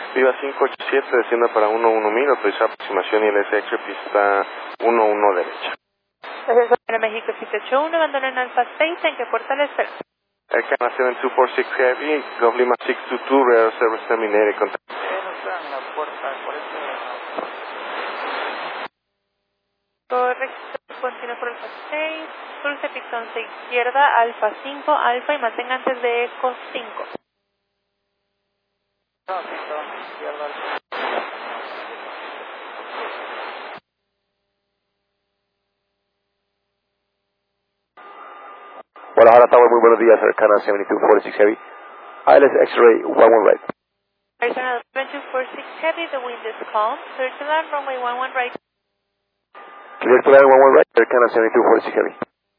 Viva 587, descienda para 11000, autoriza aproximación y el SX pista 11 derecha. Gracias, en México 781, abandono en Alfa 6, ¿en qué puerta le espero? Air Canada 7246 Heavy, Golf Lima 622, radar service terminated, contact. No está en la puerta, por eso. Correcto, continúe por Alfa 6, cruce pistón 6 izquierda, Alfa 5, Alfa y mantenga antes de Eco 5. No, pistón, izquierda. Guadalajara Tower, muy buenos días, Air Canada 7246 Heavy. ILS X-Ray 11 right. Air Canada 7246 Heavy, the wind is calm, clear to land, runway 11 right. Clear to land 11 right, Air Canada 7246 Heavy.